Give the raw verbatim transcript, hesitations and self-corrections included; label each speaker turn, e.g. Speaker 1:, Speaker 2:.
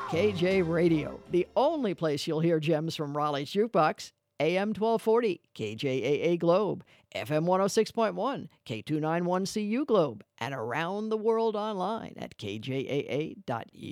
Speaker 1: K J Radio, the only place you'll hear gems from Raleigh's Jukebox. A M twelve forty, K J A A Globe, F M one oh six point one, K two ninety-one C U Globe, and around the world online at K J A A dot U S.